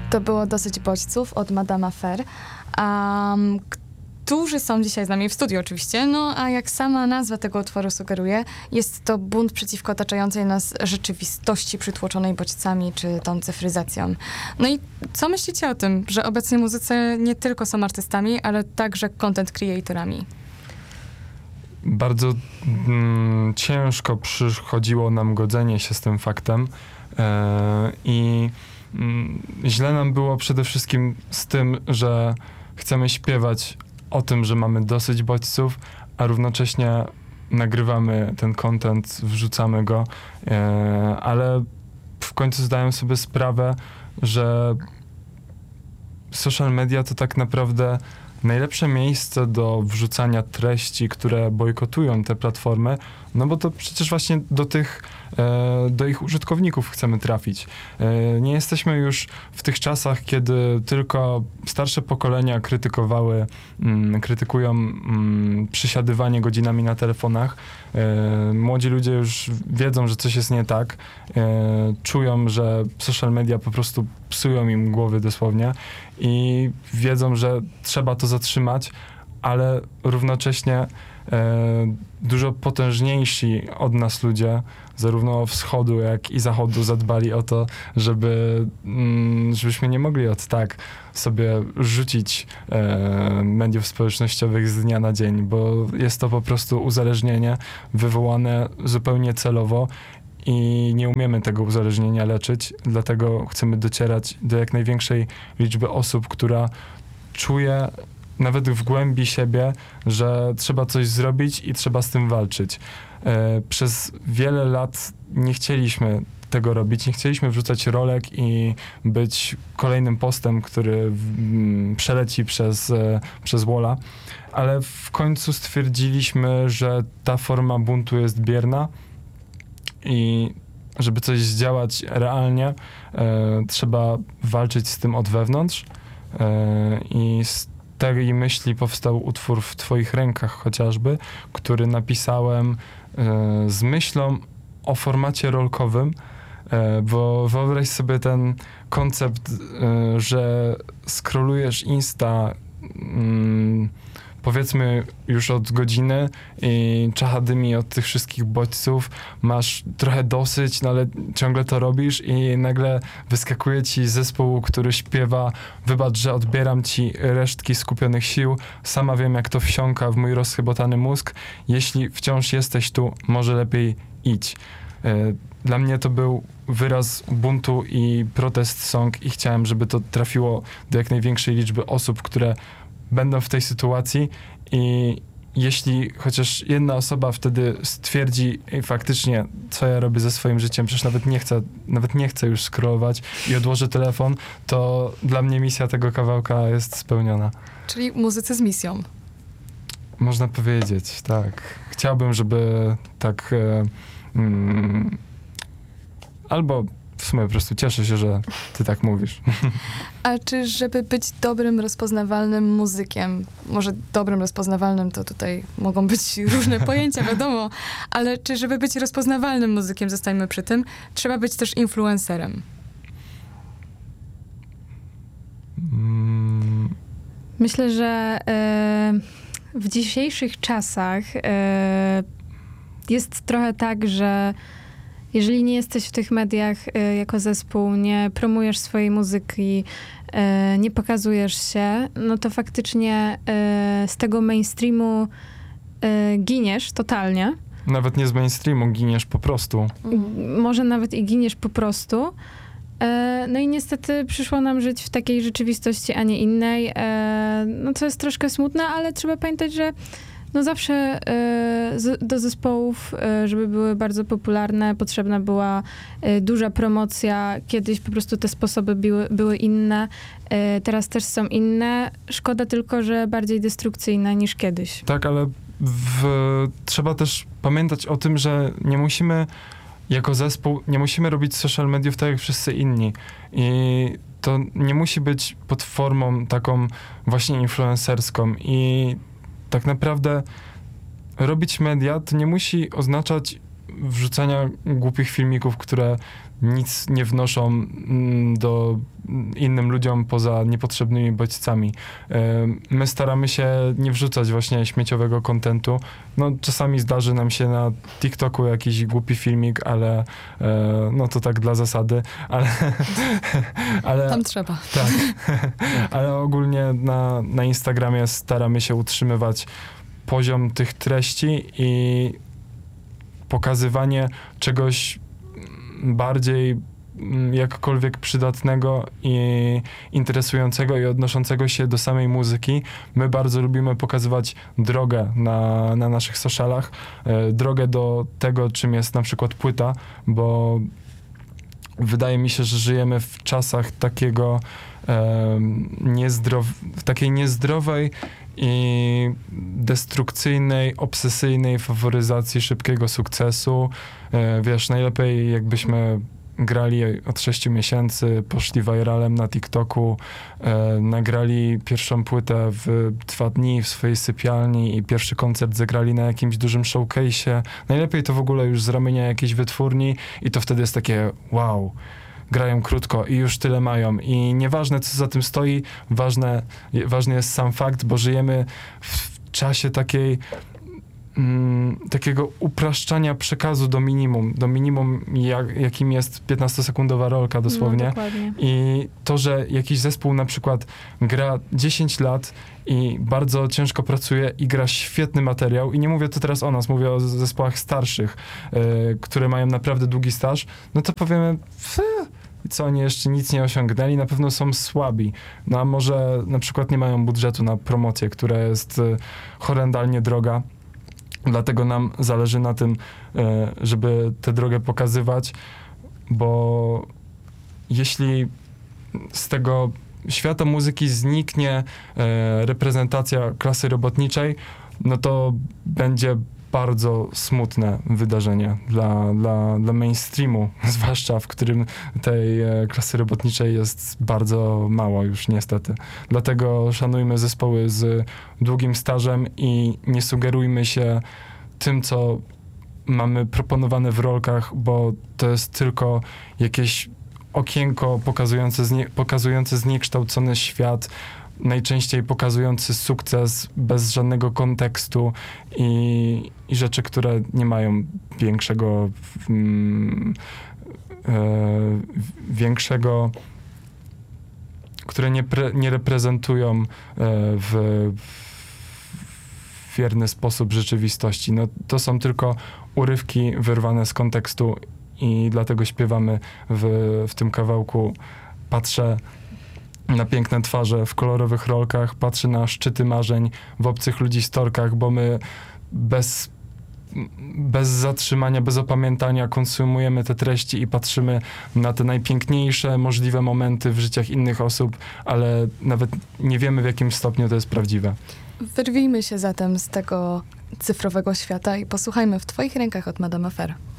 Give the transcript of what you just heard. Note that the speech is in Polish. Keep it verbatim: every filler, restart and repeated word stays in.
To było Dosyć bodźców od Madama Fer, um, którzy są dzisiaj z nami w studiu oczywiście. No a jak sama nazwa tego utworu sugeruje, jest to bunt przeciwko otaczającej nas rzeczywistości przytłoczonej bodźcami czy tą cyfryzacją. No i co myślicie o tym, że obecnie muzycy nie tylko są artystami, ale także content creatorami? Bardzo mm, ciężko przychodziło nam godzenie się z tym faktem e, i mm, źle nam było przede wszystkim z tym, że chcemy śpiewać o tym, że mamy dosyć bodźców, a równocześnie nagrywamy ten content, wrzucamy go, e, ale w końcu zdałem sobie sprawę, że social media to tak naprawdę najlepsze miejsce do wrzucania treści, które bojkotują te platformy, no bo to przecież właśnie do tych, e, do ich użytkowników chcemy trafić. E, nie jesteśmy już w tych czasach, kiedy tylko starsze pokolenia krytykowały, mm, krytykują mm, przysiadywanie godzinami na telefonach. E, młodzi ludzie już wiedzą, że coś jest nie tak. E, czują, że social media po prostu psują im głowy dosłownie i wiedzą, że trzeba to zatrzymać, ale równocześnie e, dużo potężniejsi od nas ludzie, zarówno wschodu, jak i zachodu, zadbali o to, żeby, mm, żebyśmy nie mogli od tak sobie rzucić e, mediów społecznościowych z dnia na dzień, bo jest to po prostu uzależnienie wywołane zupełnie celowo i nie umiemy tego uzależnienia leczyć, dlatego chcemy docierać do jak największej liczby osób, która czuje nawet w głębi siebie, że trzeba coś zrobić i trzeba z tym walczyć. E, przez wiele lat nie chcieliśmy tego robić, nie chcieliśmy wrzucać rolek i być kolejnym postem, który w, m, przeleci przez, e, przez walla, ale w końcu stwierdziliśmy, że ta forma buntu jest bierna i żeby coś zdziałać realnie, e, trzeba walczyć z tym od wewnątrz e, i z tej myśli powstał utwór W twoich rękach chociażby, który napisałem e, z myślą o formacie rolkowym, e, bo wyobraź sobie ten koncept, e, że scrollujesz Insta mm, powiedzmy już od godziny i czacha dymi od tych wszystkich bodźców, masz trochę dosyć, no ale ciągle to robisz i nagle wyskakuje ci zespół, który śpiewa: wybacz, że odbieram ci resztki skupionych sił, sama wiem, jak to wsiąka w mój rozchybotany mózg, jeśli wciąż jesteś tu, może lepiej idź. Dla mnie to był wyraz buntu i protest song i chciałem, żeby to trafiło do jak największej liczby osób, które będą w tej sytuacji i jeśli chociaż jedna osoba wtedy stwierdzi: ej, faktycznie, co ja robię ze swoim życiem, przecież nawet nie chcę, nawet nie chcę już scrollować i odłożę telefon, to dla mnie misja tego kawałka jest spełniona. Czyli muzycy z misją. Można powiedzieć, tak. Chciałbym, żeby tak e, mm, albo w sumie po prostu cieszę się, że ty tak mówisz. A czy żeby być dobrym, rozpoznawalnym muzykiem, może dobrym, rozpoznawalnym, to tutaj mogą być różne pojęcia, wiadomo, ale czy żeby być rozpoznawalnym muzykiem, zostańmy przy tym, trzeba być też influencerem? Mm. Myślę, że e, w dzisiejszych czasach e, jest trochę tak, że jeżeli nie jesteś w tych mediach y, jako zespół, nie promujesz swojej muzyki, y, nie pokazujesz się, no to faktycznie y, z tego mainstreamu y, giniesz totalnie. Nawet nie z mainstreamu, giniesz po prostu. Mhm. Może nawet i giniesz po prostu. Y, no i niestety przyszło nam żyć w takiej rzeczywistości, a nie innej. Y, no co jest troszkę smutne, ale trzeba pamiętać, że no zawsze y, z, do zespołów, y, żeby były bardzo popularne, potrzebna była y, duża promocja. Kiedyś po prostu te sposoby były, były inne, y, teraz też są inne. Szkoda tylko, że bardziej destrukcyjne niż kiedyś. Tak, ale w, trzeba też pamiętać o tym, że nie musimy jako zespół, nie musimy robić social mediów tak jak wszyscy inni. I to nie musi być pod formą taką właśnie influencerską. I tak naprawdę robić media to nie musi oznaczać wrzucania głupich filmików, które nic nie wnoszą do innym ludziom poza niepotrzebnymi bodźcami. E, my staramy się nie wrzucać właśnie śmieciowego kontentu. No czasami zdarzy nam się na TikToku jakiś głupi filmik, ale e, no to tak dla zasady, ale... ale Tam trzeba. tak, ale ogólnie na, na Instagramie staramy się utrzymywać poziom tych treści i pokazywanie czegoś bardziej jakkolwiek przydatnego i interesującego i odnoszącego się do samej muzyki. My bardzo lubimy pokazywać drogę na, na naszych socialach, e, drogę do tego, czym jest na przykład płyta, bo wydaje mi się, że żyjemy w czasach takiego e, niezdrow, w takiej niezdrowej i destrukcyjnej, obsesyjnej faworyzacji szybkiego sukcesu. E, wiesz, najlepiej jakbyśmy grali od sześciu miesięcy, poszli viralem na TikToku, e, nagrali pierwszą płytę w dwa dni w swojej sypialni i pierwszy koncert zagrali na jakimś dużym showcase'ie. Najlepiej to w ogóle już z ramienia jakiejś wytwórni i to wtedy jest takie wow, grają krótko i już tyle mają. I nieważne, co za tym stoi, ważne, ważny jest sam fakt, bo żyjemy w czasie takiej Mm, takiego upraszczania przekazu do minimum, do minimum jak, jakim jest piętnastosekundowa rolka dosłownie. No, dokładnie. I to, że jakiś zespół na przykład gra dziesięć lat i bardzo ciężko pracuje i gra świetny materiał, i nie mówię to teraz o nas, mówię o zespołach starszych, yy, które mają naprawdę długi staż, no to powiemy, co oni jeszcze nic nie osiągnęli, na pewno są słabi. No a może na przykład nie mają budżetu na promocję, która jest yy, horrendalnie droga. Dlatego nam zależy na tym, żeby tę drogę pokazywać, bo jeśli z tego świata muzyki zniknie reprezentacja klasy robotniczej, no to będzie bardzo smutne wydarzenie dla, dla, dla mainstreamu, zwłaszcza w którym tej klasy robotniczej jest bardzo mało już niestety. Dlatego szanujmy zespoły z długim stażem i nie sugerujmy się tym, co mamy proponowane w rolkach, bo to jest tylko jakieś okienko pokazujące, znie, pokazujące zniekształcony świat, najczęściej pokazujący sukces bez żadnego kontekstu i, i rzeczy, które nie mają większego mm, e, większego, które nie, pre, nie reprezentują e, w, w wierny sposób rzeczywistości. No, to są tylko urywki wyrwane z kontekstu i dlatego śpiewamy w, w tym kawałku. Patrzę na piękne twarze w kolorowych rolkach, patrzę na szczyty marzeń w obcych ludzi storkach, bo my bez, bez zatrzymania, bez opamiętania konsumujemy te treści i patrzymy na te najpiękniejsze możliwe momenty w życiach innych osób, ale nawet nie wiemy, w jakim stopniu to jest prawdziwe. Wyrwijmy się zatem z tego cyfrowego świata i posłuchajmy W twoich rękach od Madame Affair.